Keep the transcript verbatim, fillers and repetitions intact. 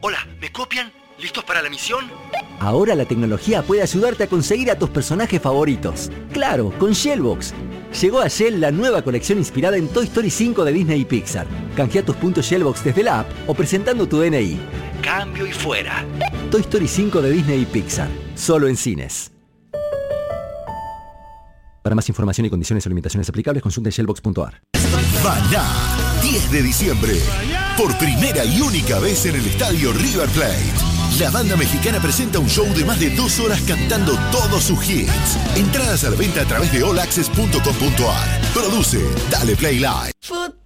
Hola, ¿me copian? ¿Listos para la misión? Ahora la tecnología puede ayudarte a conseguir a tus personajes favoritos. ¡Claro, con Shellbox! Llegó a Shell la nueva colección inspirada en Toy Story cinco de Disney y Pixar. Canjea tus puntos Shellbox desde la app o presentando tu D N I. Cambio y fuera. Toy Story cinco de Disney y Pixar. Solo en cines. Para más información y condiciones o limitaciones aplicables, consulte shellbox punto a r. Maná, diez de diciembre. Por primera y única vez en el estadio River Plate. La banda mexicana presenta un show de más de dos horas cantando todos sus hits. Entradas a la venta a través de all access punto com punto a r. Produce Dale Play Live.